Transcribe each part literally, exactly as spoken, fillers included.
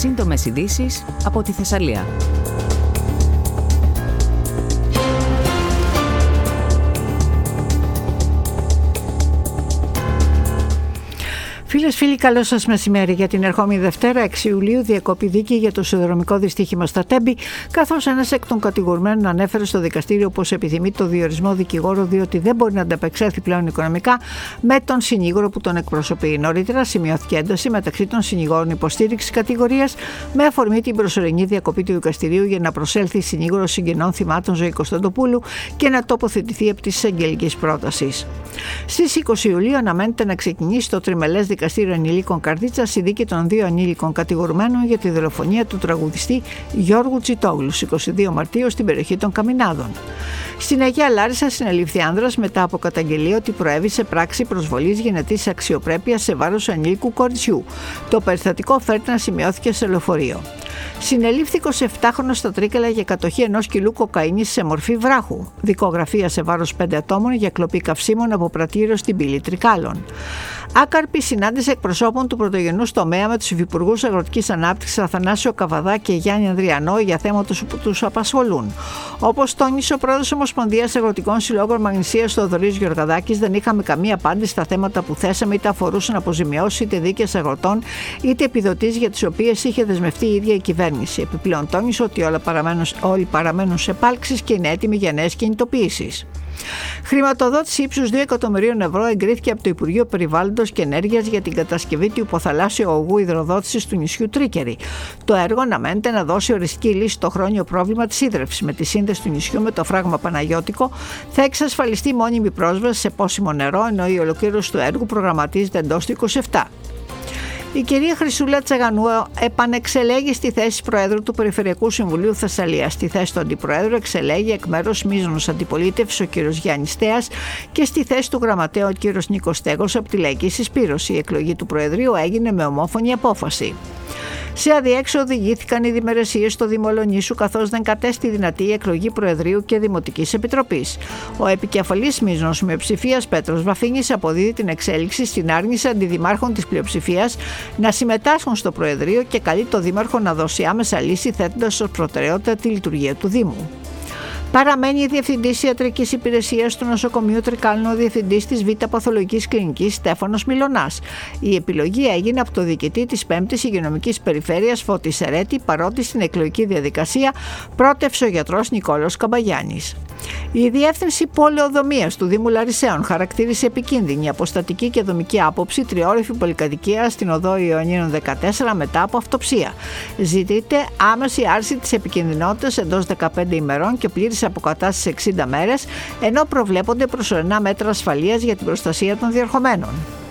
Σύντομες ειδήσεις από τη Θεσσαλία. Φίλες, φίλοι, καλό σας μεσημέρι. Για την ερχόμενη Δευτέρα, έξι Ιουλίου, διακόπη δίκη για το σιδηροδρομικό δυστύχημα στα Τέμπη, καθώς ένας εκ των κατηγορουμένων ανέφερε στο δικαστήριο πως επιθυμεί το διορισμό δικηγόρο, διότι δεν μπορεί να ανταπεξέλθει πλέον οικονομικά με τον συνήγορο που τον εκπροσωπεί. Νωρίτερα σημειώθηκε ένταση μεταξύ των συνηγόρων υποστήριξης κατηγορίας με αφορμή την προσωρινή διακοπή του δικαστηρίου για να προσέλθει συνήγορος συγγενών θυμάτων Ζωή Κωνσταντοπούλου και να τοποθετηθεί επί της εισαγγελικής πρότασης. Στις είκοσι Ιουλίου αναμένεται να ξεκινήσει το τριμελές δικαστήριο ανηλίκων Καρδίτσας η δίκη των δύο ανήλικων κατηγορουμένων για τη δολοφονία του τραγουδιστή Γιώργου Τσιτόγλου στις είκοσι δύο Μαρτίου στην περιοχή των Καμινάδων. Στην Αγία Λάρισα συνελήφθη άνδρας μετά από καταγγελία ότι προέβησε πράξη προσβολής γενετής αξιοπρέπειας σε βάρος ανήλικου κοριτσιού. Το περιστατικό φέρεται να σημειώθηκε σε λεωφορείο. Συνελήφθη εικοσιεπτάχρονος στα Τρίκαλα για κατοχή ενός κιλού κοκαίνης σε μορφή βράχου. Δικογραφία σε βάρος πέντε ατόμων για κλοπή καυσίμων από πρατήριο στην πύλη Τρικάλων. Άκαρπη συνάντηση εκπροσώπων του πρωτογενούς τομέα με τους υφυπουργούς Αγροτικής Ανάπτυξης Αθανάσιο Καβαδά και Γιάννη Ανδριανό για θέματα που τους απασχολούν. Όπως τόνισε ο πρόεδρος Ομοσπονδίας Αγροτικών Συλλόγων Μαγνησίας Θοδωρής Γεωργαδάκης, δεν είχαμε καμία απάντηση στα θέματα που θέσαμε, είτε αφορούσαν αποζημιώσεις, είτε δίκες αγροτών, είτε επιδοτήσεις για τις οποίες είχε δεσμευτεί η ίδια η κυβέρνηση. Επιπλέον τόνισε ότι όλα παραμένουν, όλοι παραμένουν σε επάλξεις και είναι έτοιμοι για νέες κινητοποιήσεις. Χρηματοδότηση ύψους δύο εκατομμυρίων ευρώ εγκρίθηκε από το Υπουργείο Περιβάλλοντος και Ενέργειας για την κατασκευή του υποθαλάσσιου ογού υδροδότησης του νησιού Τρίκερη. Το έργο αναμένεται να δώσει οριστική λύση στο χρόνιο πρόβλημα της ίδρευσης. Με τη σύνδεση του νησιού με το φράγμα Παναγιώτικο θα εξασφαλιστεί μόνιμη πρόσβαση σε πόσιμο νερό, ενώ η ολοκλήρωση του έργου προγραμματίζεται εντός του είκοσι επτά. Η κυρία Χρυσούλα Τσαγανού επανεξελέγει στη θέση Προέδρου του Περιφερειακού Συμβουλίου Θεσσαλίας. Στη θέση του Αντιπροέδρου εξελέγει εκ μέρους μείζωνος αντιπολίτευσης ο κύριος Γιάννης Στέας και στη θέση του Γραμματέα ο κύριος Νίκος Στέγος από τη Λαϊκή Συσπήρωση. Η εκλογή του Προεδρείου έγινε με ομόφωνη απόφαση. Σε αδιέξοδο οδηγήθηκαν οι διμερεσίες στο Δήμο Λονίσου, καθώς δεν κατέστη δυνατή η εκλογή Προεδρείου και Δημοτικής Επιτροπής. Ο επικεφαλής μείζωνος μειοψηφίας Πέτρος Βαφίνης αποδίδει την εξέλιξη στην άρνηση αντιδημάρχων της πλειοψηφίας να συμμετάσχουν στο Προεδρείο και καλεί το Δήμαρχο να δώσει άμεσα λύση, θέτοντας ως προτεραιότητα τη λειτουργία του Δήμου. Παραμένει η Διευθυντής Ιατρικής Υπηρεσίας του Νοσοκομείου Τρικάλων, ο Διευθυντής της Β' Παθολογικής Κλινικής Στέφανος Μιλωνάς. Η επιλογή έγινε από το διοικητή της πέμπτης Υγειονομικής Περιφέρειας Φώτη Σερέτη, παρότι στην εκλογική διαδικασία πρότευσε ο γιατρός Νικόλαος Καμπαγιάννης. Η Διεύθυνση Πολεοδομίας του Δήμου Λαρισαίων χαρακτήρισε επικίνδυνη από στατική και δομική άποψη τριώρυφη πολυκατοικία στην οδό Ιωαννίνων δεκατέσσερα μετά από αυτοψία. Ζητείται άμεση άρση της επικινδυνότητας εντός δεκαπέντε ημερών και πλήρης αποκατάσταση εξήντα μέρες, ενώ προβλέπονται προσωρινά μέτρα ασφαλείας για την προστασία των διερχομένων.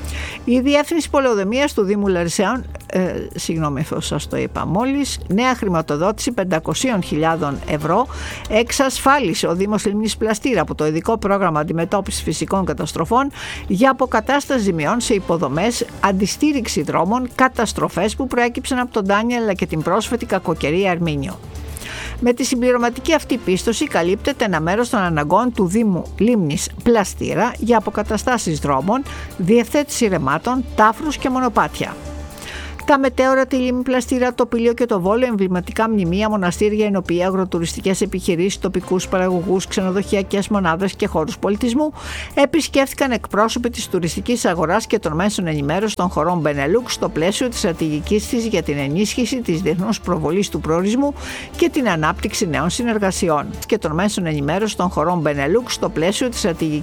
Η Διεύθυνση Πολεοδομίας του Δήμου Λαρισαίων, ε, συγγνώμη αυτό σας το είπα μόλις, νέα χρηματοδότηση πεντακόσιες χιλιάδες ευρώ εξασφάλισε ο Δήμος Λίμνης Πλαστήρα από το ειδικό πρόγραμμα αντιμετώπισης φυσικών καταστροφών για αποκατάσταση ζημιών σε υποδομές, αντιστήριξη δρόμων, καταστροφές που προέκυψαν από τον Ντάνιελ αλλά και την πρόσφατη κακοκαιρία Αρμίνιο. Με τη συμπληρωματική αυτή πίστοση καλύπτεται ένα μέρος των αναγκών του Δήμου Λίμνης Πλαστήρα για αποκαταστάσεις δρόμων, διευθέτηση ρεμάτων, τάφρους και μονοπάτια. Τα μετέωρα, τη Λίμνη Πλαστήρα, το Πήλιο και το Βόλο, εμβληματικά μνημεία, μοναστήρια, ενοπία, αγροτουριστικές επιχειρήσεις, τοπικούς παραγωγούς, ξενοδοχειακές μονάδες και χώρους πολιτισμού, επισκέφθηκαν εκπρόσωποι της τουριστικής αγοράς και των μέσων ενημέρωσης των χωρών Μπενελούκ στο πλαίσιο της στρατηγικής της για την ενίσχυση της διεθνούς προβολής του προορισμού και την ανάπτυξη νέων συνεργασιών και των μέσων ενημέρωσης των χωρών Μπενελούκ στο πλαίσιο της στρατηγικής